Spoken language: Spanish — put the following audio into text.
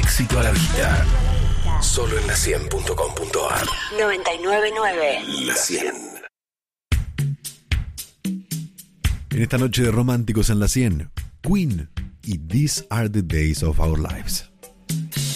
éxito a la vista. Solo en la100.com.ar. 999. La 100. En esta noche de románticos en la 100, Queen y These Are the Days of Our Lives.